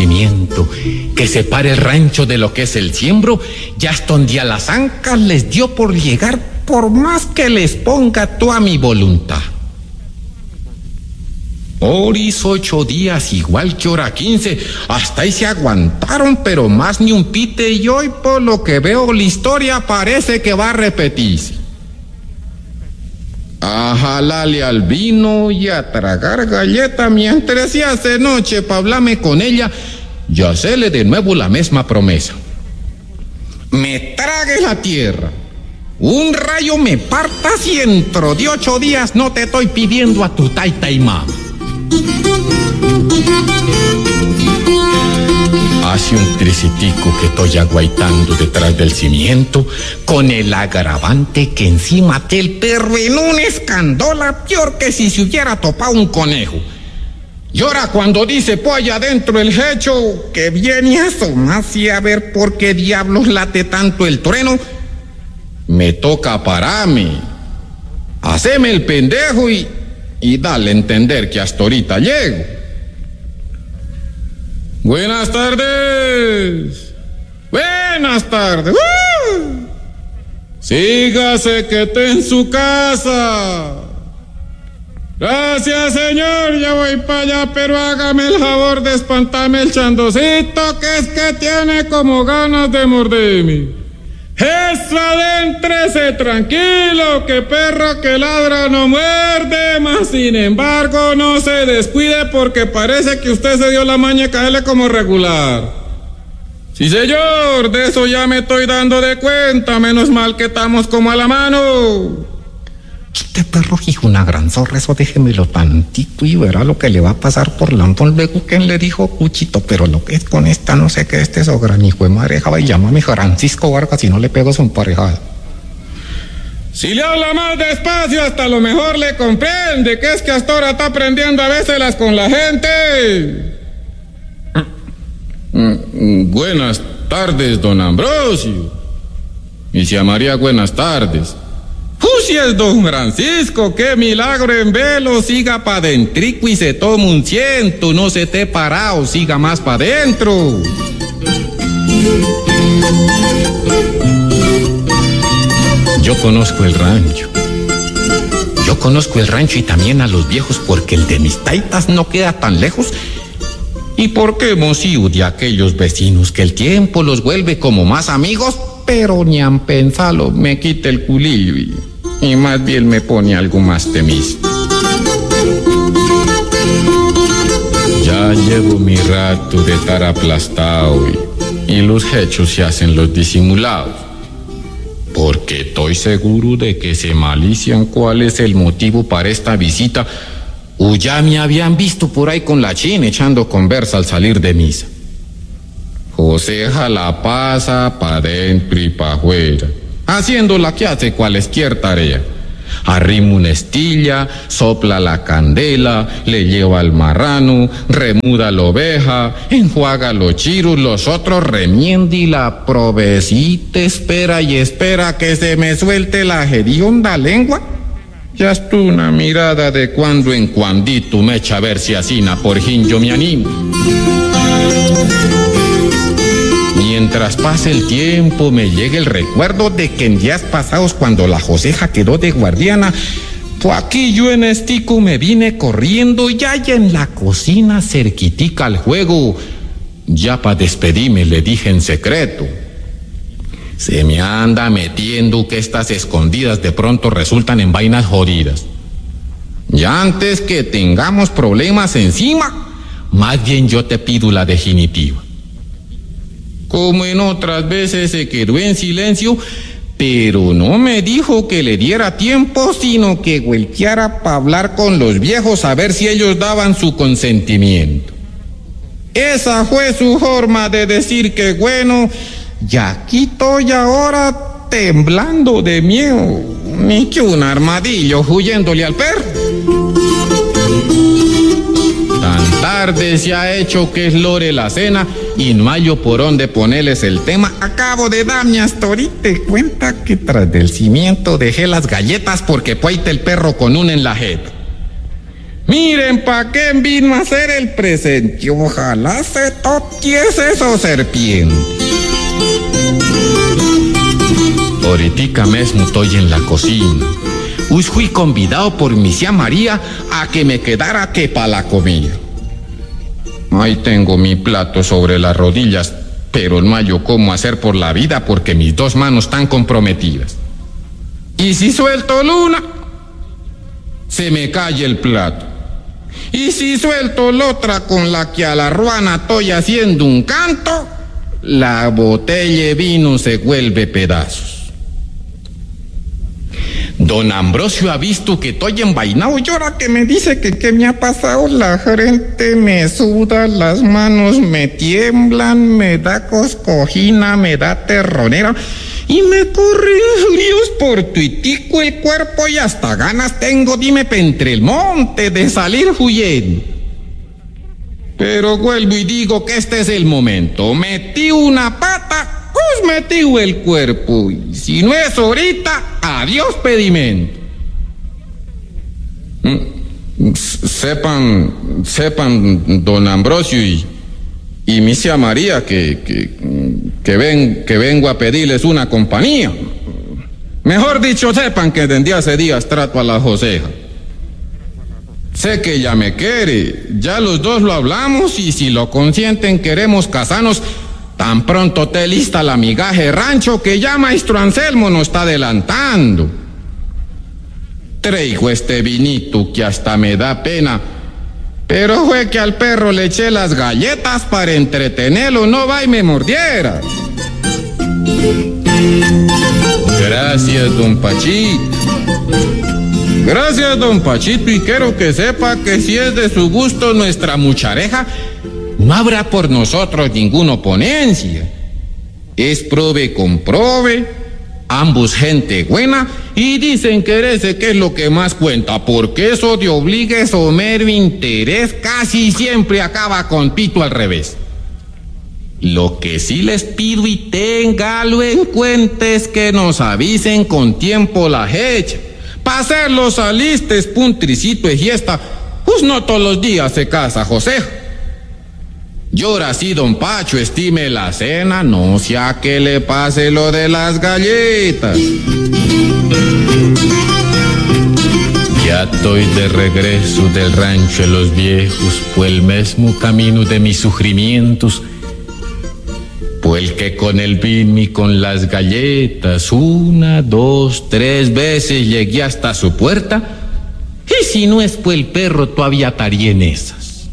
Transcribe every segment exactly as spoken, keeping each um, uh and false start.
cimiento, que separe el rancho de lo que es el siembro, ya hasta donde a las ancas les dio por llegar, por más que les ponga toda mi voluntad. Oris ocho días, igual que hora quince, hasta ahí se aguantaron, pero más ni un pite, y hoy por lo que veo la historia parece que va a repetirse. A jalarle al vino y a tragar galleta mientras se hace noche pa' hablarme con ella y hacerle de nuevo la misma promesa. Me trague la tierra, un rayo me parta si dentro de ocho días no te estoy pidiendo a tu taita y mamá. Hace un tricitico que estoy aguaitando detrás del cimiento, con el agravante que encima del perro en una escandola peor que si se hubiera topado un conejo. Y ahora cuando dice polla dentro el hecho, que viene a asomarse a ver por qué diablos late tanto el trueno, me toca pararme, haceme el pendejo y, y darle a entender que hasta ahorita llego. Buenas tardes. Buenas tardes. ¡Uh! Sígase que esté en su casa. Gracias, señor. Ya voy para allá, pero hágame el favor de espantarme el chandocito, que es que tiene como ganas de morderme. Eso, adéntrese tranquilo, que perro que ladra no muerde, mas sin embargo no se descuide porque parece que usted se dio la maña de caerle como regular. Sí, señor, de eso ya me estoy dando de cuenta, menos mal que estamos como a la mano. Este perro hijo una gran zorra, eso déjemelo tantito y verá lo que le va a pasar por lampón. Luego quien le dijo Cuchito, pero lo que es con esta no sé qué, este es gran hijo de madre, y llámame Francisco Vargas si no le pego su emparejada. Si le habla más despacio, hasta lo mejor le comprende, que es que hasta ahora está aprendiendo a vérselas con la gente. Mm, buenas tardes, don Ambrosio. Y si a María, buenas tardes. ¡Uy, es don Francisco! ¡Qué milagro en velo! Siga pa' dentrico y se toma un ciento, no se te parado, siga más pa' dentro. Yo conozco el rancho. Yo conozco el rancho y también a los viejos porque el de mis taitas no queda tan lejos. ¿Y por qué hemos ido de aquellos vecinos que el tiempo los vuelve como más amigos? Pero ni han pensado, me quita el culillo y, y más bien me pone algo más temisto. Ya llevo mi rato de estar aplastado y, y los hechos se hacen los disimulados. Porque estoy seguro de que se malician cuál es el motivo para esta visita, o ya me habían visto por ahí con la china echando conversa al salir de misa. Joseja la pasa pa' dentro y pa' afuera, haciendo la que hace cualesquier tarea. Arrima una estilla, sopla la candela, le lleva al marrano, remuda la oveja, enjuaga los chiros, los otros remienda y la provecita espera y espera que se me suelte la hedionda lengua. Ya es tú una mirada de cuando en cuandito me echa a ver si asina, por fin yo me animo. Mientras pase el tiempo me llega el recuerdo de que en días pasados cuando la Joseja quedó de guardiana, pues aquí yo en estico me vine corriendo y allá en la cocina cerquitica al juego, ya pa' despedirme le dije en secreto: se me anda metiendo que estas escondidas de pronto resultan en vainas jodidas. Ya antes que tengamos problemas encima, más bien yo te pido la definitiva. Como en otras veces se quedó en silencio, pero no me dijo que le diera tiempo, sino que volteara para hablar con los viejos a ver si ellos daban su consentimiento. Esa fue su forma de decir que bueno, ya aquí estoy ahora temblando de miedo, ni que un armadillo huyéndole al perro. Tan tarde se ha hecho que es lore la cena y no hallo por dónde ponerles el tema. Acabo de darme hasta ahorita cuenta que tras del cimiento dejé las galletas porque pueite el perro con una en la jeta. Miren pa' qué vino a hacer el presente. Ojalá se totiese eso serpiente. Ahoritica mismo estoy en la cocina. Hoy fui convidado por mi tía María a que me quedara que pa' la comida. Ahí tengo mi plato sobre las rodillas, pero no hallo cómo hacer por la vida porque mis dos manos están comprometidas. Y si suelto luna, se me cae el plato. Y si suelto la otra con la que a la ruana estoy haciendo un canto, la botella de vino se vuelve pedazos. Don Ambrosio ha visto que estoy envainado y ahora que me dice que qué me ha pasado, la frente me suda, las manos me tiemblan, me da coscojina, me da terronera y me corre fríos por tuitico el cuerpo y hasta ganas tengo, dime, pe entre el monte de salir huyendo. Pero vuelvo y digo que este es el momento. Metí una pata, pues metí el cuerpo. Y si no es ahorita, adiós pedimento. Mm, Sepan, sepan, don Ambrosio y, y mi tía María, que, que, que, ven, que vengo a pedirles una compañía. Mejor dicho, sepan que desde hace días trato a la Joseja. Sé que ella me quiere, ya los dos lo hablamos y si lo consienten queremos casarnos tan pronto te lista la migaje rancho que ya maestro Anselmo nos está adelantando. Traigo este vinito que hasta me da pena, pero fue que al perro le eché las galletas para entretenerlo, no va y me mordiera. Gracias, don Pachito. Gracias, don Pachito, y quiero que sepa que si es de su gusto nuestra muchareja, no habrá por nosotros ninguna oponencia. Es prove con prove, ambos gente buena, y dicen quererse que es lo que más cuenta, porque eso de obligues o mero interés casi siempre acaba con pito al revés. Lo que sí les pido y téngalo en cuenta es que nos avisen con tiempo la fecha. Pa' hacer los alistes, puntricito y fiesta, pues no todos los días se casa José. Y ahora sí, don Pacho, estime la cena, no sea que le pase lo de las galletas. Ya estoy de regreso del rancho de los viejos, por el mismo camino de mis sufrimientos, por el que con el vino y con las galletas, una, dos, tres veces llegué hasta su puerta, y si no es por el perro todavía estaría en esas.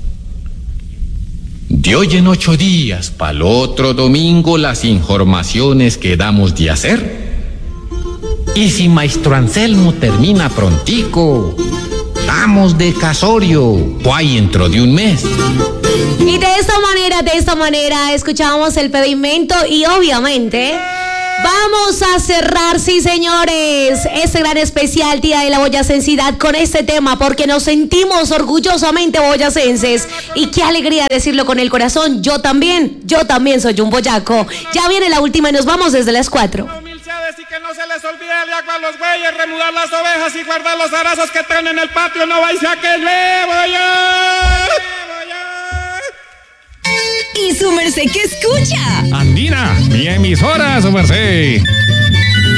De hoy en ocho días, para el otro domingo, las informaciones que damos de hacer. Y si maestro Anselmo termina prontico, estamos de casorio, pues dentro de un mes. Y de esta manera, de esta manera, escuchamos el pedimento y obviamente vamos a cerrar, sí señores, este gran especial Día de la Boyacensidad con este tema porque nos sentimos orgullosamente boyacenses y qué alegría decirlo con el corazón. Yo también, yo también soy un boyaco. Ya viene la última y nos vamos desde las cuatro. Y que no se les olvide el agua a los bueyes, remudar las ovejas y guardar los arazos que están en el patio, no vais a que llueva ya. ¿Y su merced qué escucha? Andina, mi emisora, su merced.